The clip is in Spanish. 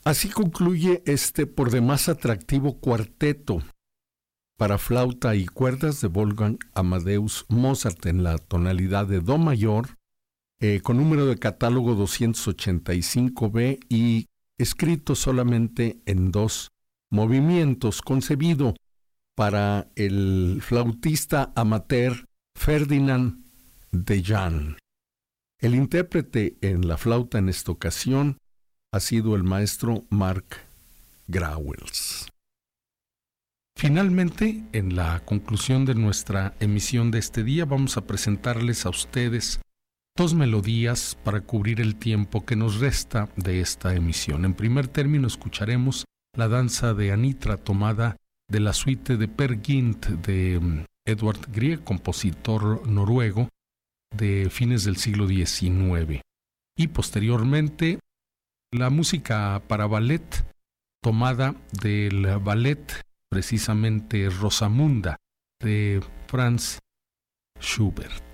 Así concluye este por demás atractivo cuarteto para flauta y cuerdas de Wolfgang Amadeus Mozart en la tonalidad de Do mayor, con número de catálogo 285B y escrito solamente en 2 movimientos, concebido para el flautista amateur Ferdinand Dejan. El intérprete en la flauta en esta ocasión ha sido el maestro Mark Grawels. Finalmente, en la conclusión de nuestra emisión de este día, vamos a presentarles a ustedes 2 melodías para cubrir el tiempo que nos resta de esta emisión. En primer término, escucharemos la danza de Anitra, tomada de la suite de Per Gynt de Edvard Grieg, compositor noruego de fines del siglo XIX. Y posteriormente, la música para ballet, tomada del ballet precisamente Rosamunda de Franz Schubert.